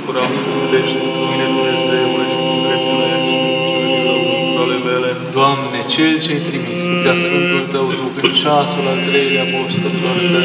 bucura, vedește cu mine Dumnezeule și cu dreptuiește cele din lăuntru ale mele. Doamne, Cel ce-ai trimis cu prea Sfântul Tău Duh în ceasul al treilea apostolilor Tăi,